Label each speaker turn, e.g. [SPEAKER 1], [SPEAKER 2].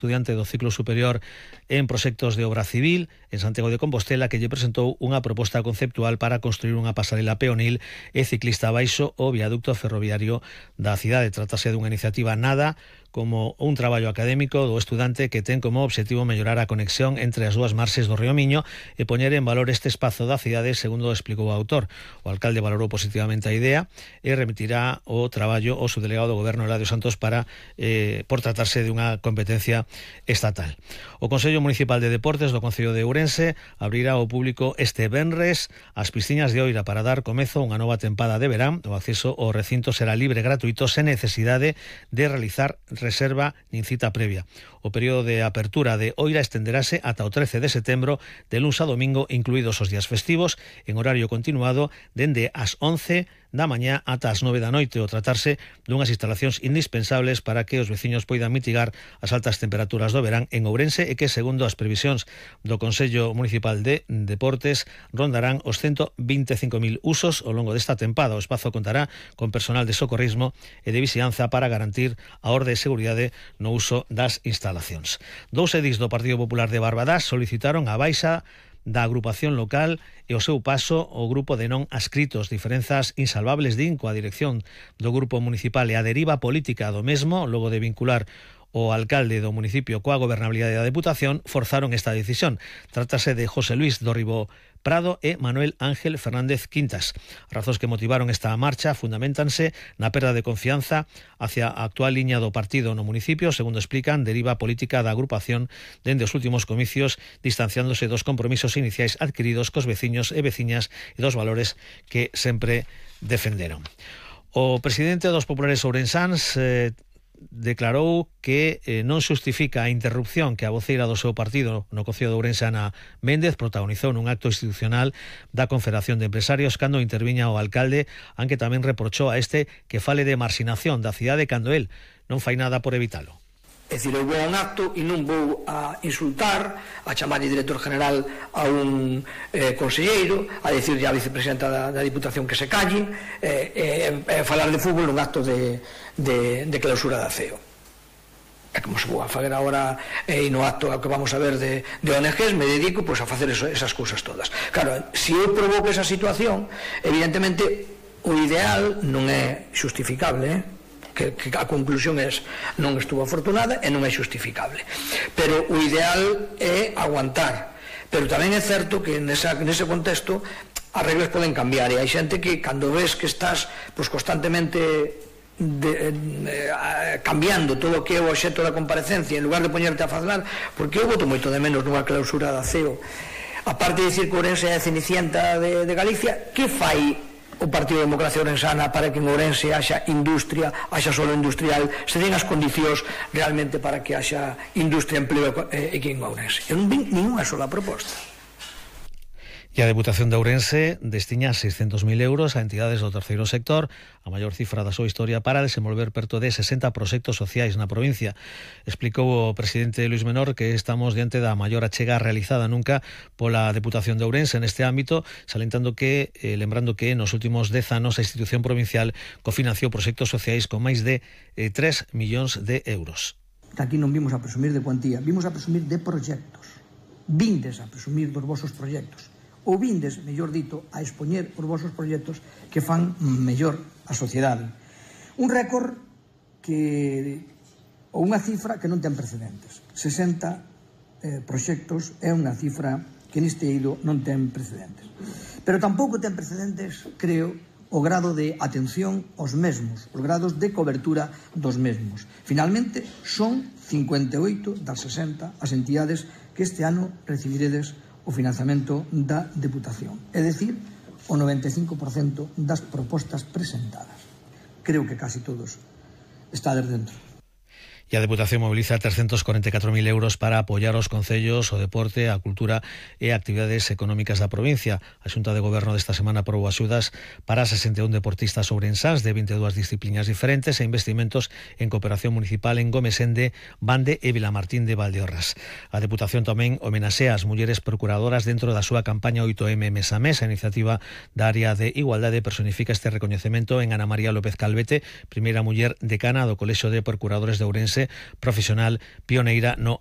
[SPEAKER 1] estudiante do ciclo superior en proxectos de obra civil en Santiago de Compostela, que lle presentou unha proposta conceptual para construir unha pasarela peonil e ciclista baixo o viaducto ferroviario da cidade. Trátase dunha iniciativa nada como un traballo académico do estudante que ten como obxectivo mellorar a conexión entre as dúas marxes do río Miño e poñer en valor este espazo da cidade, segundo explicou o autor. O alcalde valorou positivamente a idea e remitirá o traballo ao subdelegado do Goberno, Eladio Santos, por tratarse de unha competencia estatal. O Consello Municipal de Deportes do Concello de Ourense abrirá ao público este venres as piscinas de Oira para dar comezo a unha nova tempada de verán. O acceso ao recinto será libre e gratuito, sen necesidade de realizar reserva nin cita previa. O período de apertura de Oira estenderase ata o 13 de setembro, de luns a domingo, incluídos os días festivos, en horario continuado dende as 11 da mañá ata as 9 da noite, o tratarse dunhas instalacións indispensables para que os veciños poidan mitigar as altas temperaturas do verán en Ourense e que, segundo as previsións do Consello Municipal de Deportes, rondarán os 125.000 usos ao longo desta tempada. O espazo contará con personal de socorrismo e de vixianza para garantir a orde e seguridade no uso das instalacións. Dous edís do Partido Popular de Barbadás solicitaron a baixa da agrupación local e o seu paso o grupo de non adscritos. Diferenzas insalvables din coa dirección do grupo municipal e a deriva política do mesmo, logo de vincular o alcalde do municipio coa gobernabilidade da Deputación, forzaron esta decisión. Trátase de José Luis Dorribo Prado e Manuel Ángel Fernández Quintas. As razóns que motivaron esta marcha fundamentanse na perda de confianza hacia a actual liña do partido no municipio, segundo explican, deriva política da agrupación dende os últimos comicios, distanciándose dos compromisos iniciais adquiridos cos veciños e veciñas e dos valores que sempre defenderon. O presidente dos populares ourensáns declarou que non xustifica a interrupción que a voceira do seu partido no Concello de Ourense, Ana Méndez, protagonizou nun acto institucional da Confederación de Empresarios cando interviña o alcalde, aunque tamén reprochou a este que fale de marxinación da cidade cando el non fai nada por evitalo.
[SPEAKER 2] É dicir, eu vou a un acto e non vou a insultar, a chamar de director general a un conselleiro, a decirle á vicepresidenta da Diputación que se calle, falar de fútbol nun acto de clausura da CEO. É como se vou a fazer agora e no acto que vamos a ver de ONGs, me dedico a facer esas cousas todas. Claro, se eu provoco esa situación, evidentemente o ideal non é justificable, que a conclusión non estuvo afortunada e non é justificable, pero o ideal é aguantar. Pero tamén é certo que nese contexto as regras poden cambiar e hai xente que cando ves que estás constantemente cambiando todo o que é o obxecto da comparecencia en lugar de poñerte a falar, porque eu voto moito de menos nunha clausura da CEO. Aparte de dicir que Ourense é a cenicienta de Galicia, que fai o Partido de Democracia Ourensana para que en Ourense haxa industria, haxa solo industrial, se den as condicións realmente para que haxa industria, empleo aquí en Ourense? Eu non vi ninguna sola proposta.
[SPEAKER 1] E a Deputación de Ourense destiña 600.000 euros a entidades do terceiro sector, a maior cifra da súa historia, para desenvolver perto de 60 proxectos sociais na provincia. Explicou o presidente Luis Menor que estamos diante da maior achega realizada nunca pola Deputación de Ourense neste ámbito, lembrando que nos últimos 10 anos a institución provincial cofinanciou proxectos sociais con máis de 3 millóns de euros.
[SPEAKER 3] Aquí non vimos a presumir de cuantía, vimos a presumir de proxectos. Vindes a presumir dos vosos proxectos. Ou vindes, mellor dito, a expoñer os vosos proxectos que fan mellor a sociedade. Un récord ou unha cifra que non ten precedentes. 60 proxectos é unha cifra que neste eido non ten precedentes. Pero tampouco ten precedentes, creo, o grado de atención aos mesmos, os grados de cobertura dos mesmos. Finalmente, son 58 das 60 as entidades que este ano recibiredes o financiamento da Deputación, é dicir, o 95% das propostas presentadas. Creo que casi todos estades dentro.
[SPEAKER 1] E a Deputación moviliza 344.000 euros para apoiar os concellos, o deporte, a cultura e actividades económicas da provincia. A Xunta de Goberno desta semana aprobou axudas para 61 deportistas ourensáns de 22 disciplinas diferentes e investimentos en cooperación municipal en Gomesende, Bande e Vilamartín de Valdeorras. A Deputación tamén homenaxea as mulleres procuradoras dentro da súa campaña 8M Mes a Mes. A iniciativa da área de igualdade personifica este recoñecemento en Ana María López Calvete, primeira muller decana do Colexio de Procuradores de Ourense, clase profesional pioneira no